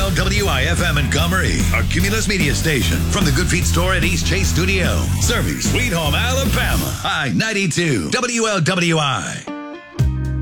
WLWI-FM Montgomery, our Cumulus media station. From the Good Feet store at East Chase Studio. Serving Sweet Home, Alabama. I-92, WLWI.